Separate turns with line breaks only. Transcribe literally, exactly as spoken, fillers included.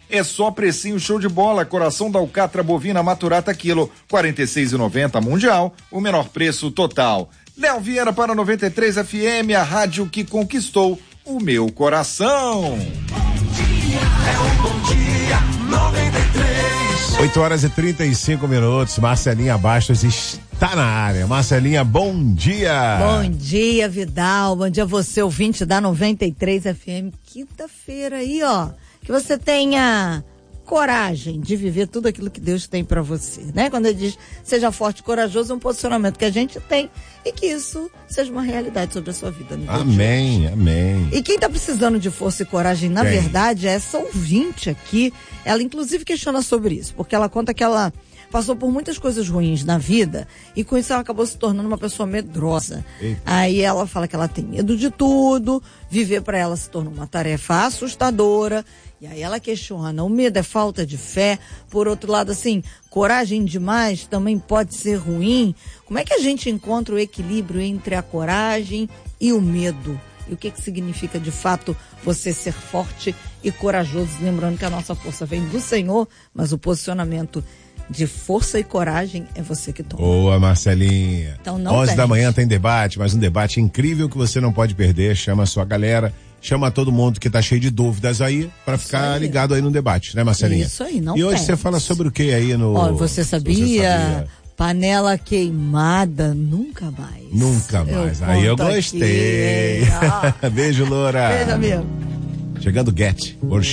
é só precinho show de bola. Coração da alcatra bovina maturata quilo, quarenta e seis reais e noventa centavos mundial, o menor preço total. Léo Vieira para noventa e três F M, a rádio que conquistou o meu coração.
Bom dia, é um bom dia, noventa e três.
oito horas e trinta e cinco minutos, Marcelinha Bastos está na área. Marcelinha, bom dia.
Bom dia, Vidal. Bom dia você, ouvinte da noventa e três F M. Quinta-feira aí, ó. Que você tenha coragem de viver tudo aquilo que Deus tem pra você, né? Quando ele diz seja forte e corajoso, é um posicionamento que a gente tem e que isso seja uma realidade sobre a sua vida. No
amém, amém.
E quem tá precisando de força e coragem, na
Quem?
verdade, é essa ouvinte aqui. Ela inclusive questiona sobre isso, porque ela conta que ela passou por muitas coisas ruins na vida e com isso ela acabou se tornando uma pessoa medrosa. Eita. Aí ela fala que ela tem medo de tudo, viver para ela se tornou uma tarefa assustadora. E aí ela questiona, o medo é falta de fé? Por outro lado, assim, coragem demais também pode ser ruim? Como é que a gente encontra o equilíbrio entre a coragem e o medo? E o que que significa de fato você ser forte e corajoso? Lembrando que a nossa força vem do Senhor, mas o posicionamento de força e coragem é você que toma.
Boa, Marcelinha.
Então não
onze
perde.
da manhã tem debate, mas um debate incrível que você não pode perder. Chama a sua galera, chama todo mundo que tá cheio de dúvidas aí, pra ficar
aí.
ligado aí no debate, né, Marcelinha?
Isso aí, não
E hoje
perde.
você fala sobre o que aí no...
Ó, você sabia?
Você sabia?
Panela queimada, nunca mais.
Nunca mais.
Eu
aí eu
conto
gostei.
aqui, hein?
Beijo, Loura.
Beijo, amigo.
Chegando Get.